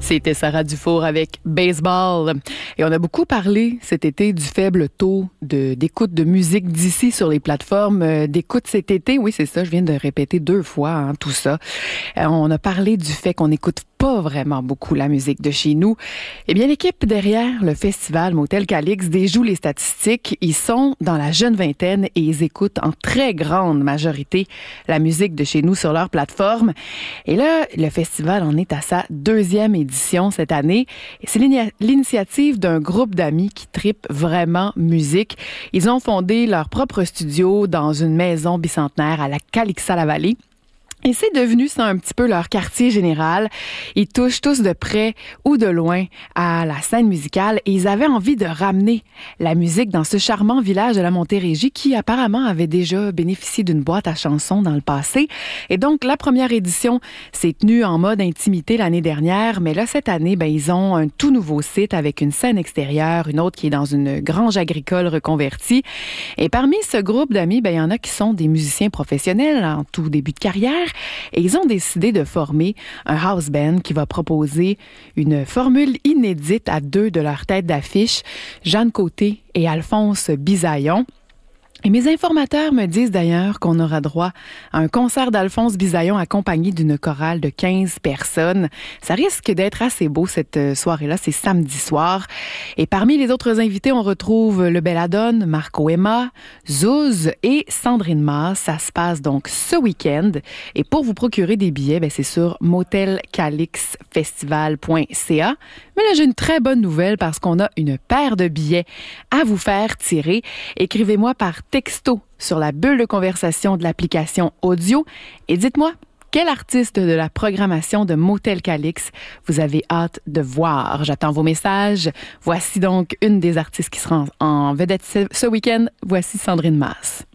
C'était Sarah Dufour avec Baseball. Et on a beaucoup parlé cet été du faible taux d'écoute de musique d'ici sur les plateformes d'écoute cet été. Oui, c'est ça, je viens de répéter 2 fois tout ça. On a parlé du fait qu'on n'écoute pas vraiment beaucoup la musique de chez nous. Eh bien, l'équipe derrière le festival Motel Calix déjoue les statistiques. Ils sont dans la jeune vingtaine et ils écoutent en très grande majorité la musique de chez nous sur leur plateforme. Et là, le festival en est à sa 2e édition cette année. C'est l'initiative d'un groupe d'amis qui tripent vraiment musique. Ils ont fondé leur propre studio dans une maison bicentenaire à la Calixa-la-Vallée. Et c'est devenu ça un petit peu leur quartier général. Ils touchent tous de près ou de loin à la scène musicale et ils avaient envie de ramener la musique dans ce charmant village de la Montérégie qui apparemment avait déjà bénéficié d'une boîte à chansons dans le passé. Et donc la première édition s'est tenue en mode intimité l'année dernière, mais là cette année, ils ont un tout nouveau site avec une scène extérieure, une autre qui est dans une grange agricole reconvertie. Et parmi ce groupe d'amis, il y en a qui sont des musiciens professionnels en tout début de carrière. Et ils ont décidé de former un house band qui va proposer une formule inédite à 2 de leurs têtes d'affiche, Jeanne Côté et Alphonse Bisaillon. Et mes informateurs me disent d'ailleurs qu'on aura droit à un concert d'Alphonse Bisaillon accompagné d'une chorale de 15 personnes. Ça risque d'être assez beau cette soirée-là, c'est samedi soir. Et parmi les autres invités, on retrouve le Belladone, Marco Emma, Zouz et Sandrine Mas. Ça se passe donc ce week-end. Et pour vous procurer des billets, c'est sur motelcalixfestival.ca. Mais là, j'ai une très bonne nouvelle parce qu'on a une paire de billets à vous faire tirer. Écrivez-moi par texto sur la bulle de conversation de l'application audio et dites-moi quel artiste de la programmation de Motel Calix vous avez hâte de voir. J'attends vos messages. Voici donc une des artistes qui sera en vedette ce week-end. Voici Sandrine Mas.